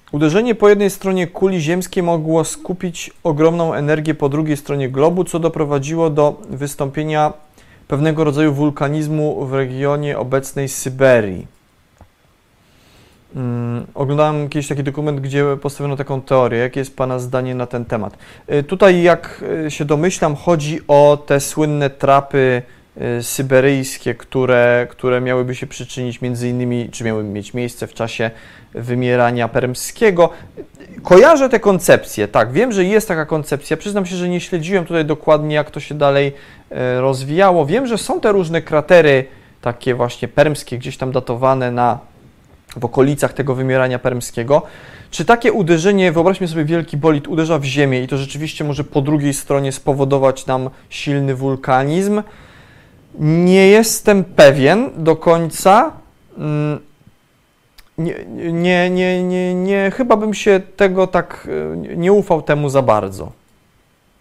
Uderzenie po jednej stronie kuli ziemskiej mogło skupić ogromną energię po drugiej stronie globu, co doprowadziło do wystąpienia pewnego rodzaju wulkanizmu w regionie obecnej Syberii. Oglądałem kiedyś taki dokument, gdzie postawiono taką teorię. Jakie jest Pana zdanie na ten temat? Tutaj, jak się domyślam, chodzi o te słynne trapy syberyjskie, które miałyby się przyczynić między innymi, czy miały mieć miejsce w czasie wymierania permskiego. Kojarzę te koncepcje, tak, wiem, że jest taka koncepcja. Przyznam się, że nie śledziłem tutaj dokładnie, jak to się dalej rozwijało. Wiem, że są te różne kratery, takie właśnie permskie, gdzieś tam datowane w okolicach tego wymierania permskiego. Czy takie uderzenie, wyobraźmy sobie, wielki bolid uderza w ziemię i to rzeczywiście może po drugiej stronie spowodować nam silny wulkanizm? Nie jestem pewien do końca. Chyba bym się tego tak nie ufał temu za bardzo.